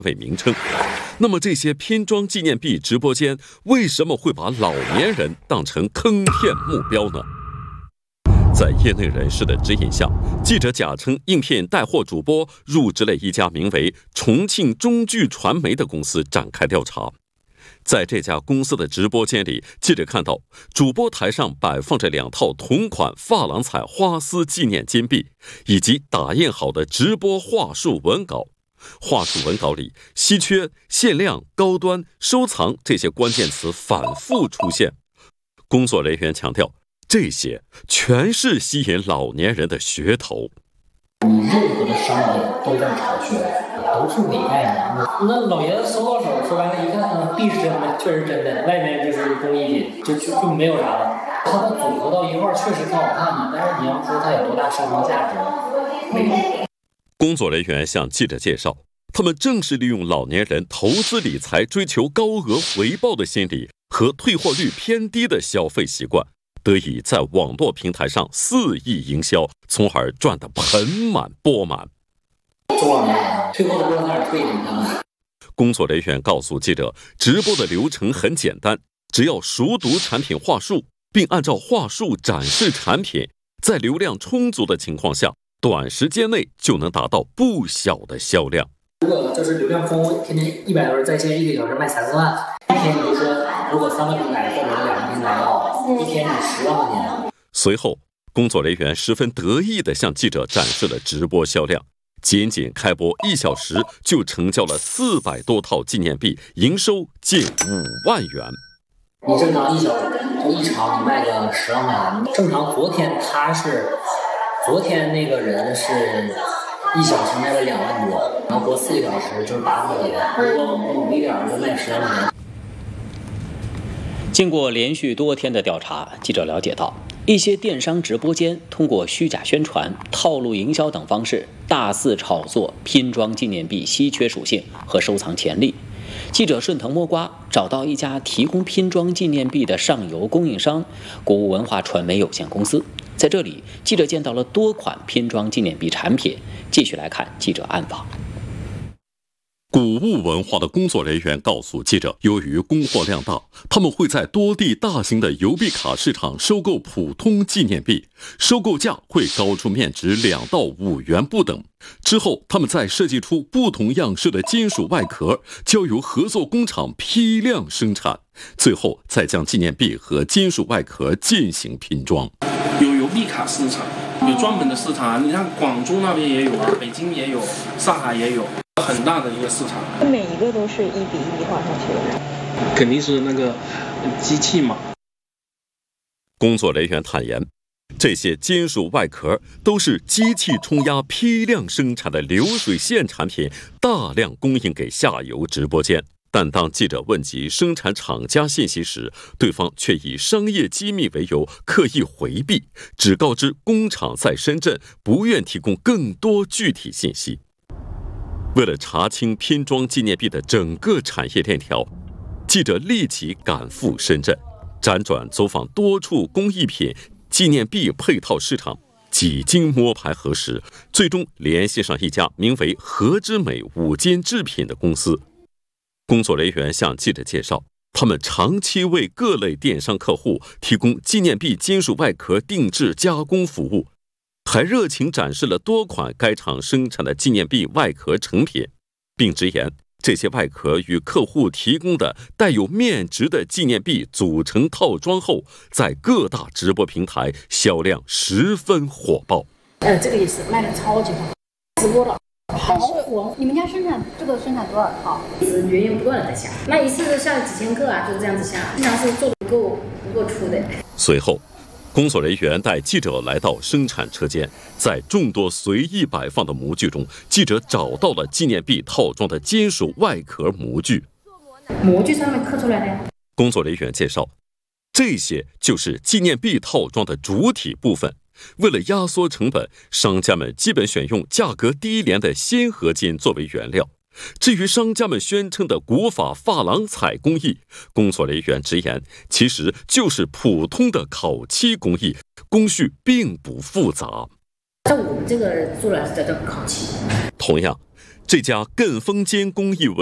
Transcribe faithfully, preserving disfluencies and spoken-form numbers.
为名称。那么这些拼装纪念币直播间为什么会把老年人当成坑骗目标呢？在业内人士的指引下，记者假称应聘带货主播，入职了一家名为重庆中聚传媒的公司展开调查。在这家公司的直播间里，记者看到主播台上摆放着两套同款珐琅彩花丝纪念金币，以及打印好的直播话术文稿。话术文稿里稀缺、限量、高端、收藏这些关键词反复出现。工作人员强调，这些全是吸引老年人的噱头。 你任何的商品都在炒噱，都是伪概念。那老爷子收到手，说白了，一看币是真的，确实真的，外面就是工艺品，就就就没有啥了。它的组合到一块儿确实挺好看的，但是你要说它有多大收藏价值，没有。 工作人员向记者介绍，他们正是利用老年人投资理财追求高额回报的心理和退货率偏低的消费习惯，得以在网络平台上肆意营销，从而赚得盆满钵满。 中老年人退货都不知道哪儿退，你看看。 工作人员告诉记者，直播的流程很简单，只要熟读产品话术，并按照话术展示产品，在流量充足的情况下，短时间内就能达到不小的销量。 如果就是流量丰，天天一百多人在线，一个小时卖三四万，一天你就说，如果三个平台或者两个平台的话，一天你十万块钱。 随后，工作人员十分得意地向记者展示了直播销量，仅仅开播一小时就成交了四百多套纪念币，营收近五万元。 你正常一小时一场你卖个十万块钱，正常昨天他是，昨天那个人是一小时卖了两万多，然后播四个小时就是八万块钱，如果努力点就卖十万块钱。 经过连续多天的调查，记者了解到，一些电商直播间通过虚假宣传、套路营销等方式，大肆炒作拼装纪念币稀缺属性和收藏潜力。记者顺藤摸瓜，找到一家提供拼装纪念币的上游供应商——国物文化传媒有限公司。在这里，记者见到了多款拼装纪念币产品。继续来看记者暗访。 古物文化的工作人员告诉记者，由于供货量大，他们会在多地大型的邮币卡市场收购普通纪念币，收购价会高出面值两到五元不等。之后，他们再设计出不同样式的金属外壳，交由合作工厂批量生产，最后再将纪念币和金属外壳进行拼装。 有邮币卡市场，有专门的市场，你看广州那边也有啊，北京也有，上海也有，很大的一个市场。 每一个都是一比一画上去的， 肯定是那个机器嘛。 工作人员坦言，这些金属外壳都是机器冲压批量生产的流水线产品，大量供应给下游直播间。但当记者问及生产厂家信息时，对方却以商业机密为由刻意回避，只告知工厂在深圳，不愿提供更多具体信息。为了查清拼装纪念币的整个产业链条，记者立即赶赴深圳，辗转走访多处工艺品、纪念币配套市场，几经摸排核实，最终联系上一家名为和之美五金制品的公司。工作人员向记者介绍，他们长期为各类电商客户提供纪念币金属外壳定制加工服务，还热情展示了多款该厂生产的纪念币外壳成品，并直言这些外壳与客户提供的带有面值的纪念币组成套装后，在各大直播平台销量十分火爆。 呃，这个也是卖的超级好，直播了。好火！你们家生产这个生产多少套？ 一直源源不断的在下，那一次下几千个啊，就是这样子下，经常是做的不够不够出的。 随后，工作人员带记者来到生产车间，在众多随意摆放的模具中，记者找到了纪念币套装的金属外壳模具。 模具上面刻出来的。 工作人员介绍，这些就是纪念币套装的主体部分。为了压缩成本，商家们基本选用价格低廉的锌合金作为原料。至于商家们宣称的古法珐琅彩工艺，工作人员直言，其实就是普通的烤漆工艺，工序并不复杂。 在我们这个做来是叫叫烤漆。 同样， 这家艮丰坚工艺文